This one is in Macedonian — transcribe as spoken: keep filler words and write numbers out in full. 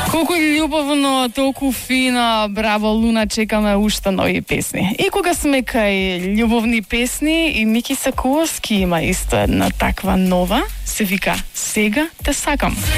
Колку љубовно, толку фина, браво Луна, чекаме уште нови песни. И кога сме кај љубовни песни, и Мики Сакуловски има исто една таква нова, се вика Сега те сакам.